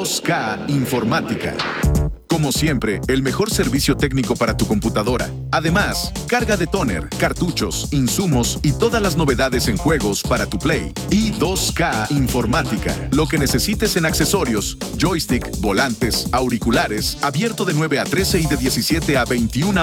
I2K Informática. Como siempre, el mejor servicio técnico para tu computadora. Además, carga de tóner, cartuchos, insumos y todas las novedades en juegos para tu Play. I2K Informática. Lo que necesites en accesorios, joystick, volantes, auriculares, abierto de 9 a 13 y de 17 a 21